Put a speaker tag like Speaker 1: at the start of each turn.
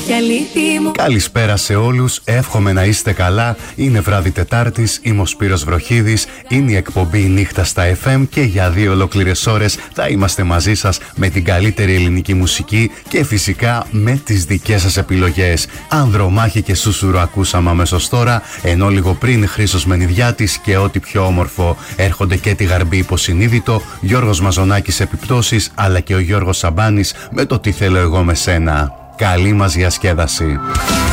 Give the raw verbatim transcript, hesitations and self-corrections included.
Speaker 1: κι αλήθεια μου.
Speaker 2: Καλησπέρα σε όλους, εύχομαι να είστε καλά. Είναι βράδυ Τετάρτης, είμαι ο Σπύρος Βροχίδης. Είναι η εκπομπή Νύχτα στα εφ εμ και για δύο ολόκληρες ώρες θα είμαστε μαζί σας με την καλύτερη ελληνική μουσική και φυσικά με τις δικές σας επιλογές. Ανδρομάχη και Σούσουρο ακούσαμε αμέσως τώρα, ενώ λίγο πριν Χρήστος Μενιδιάτης και ό,τι πιο όμορφο. Έρχονται και τη Γαρμπή Υποσυνείδητο, Γιώργος Μαζονάκης Επιπτώσεις, αλλά και ο Γιώργος Σαμπάνης με το Τι θέλω εγώ με σένα. Καλή μας διασκέδαση.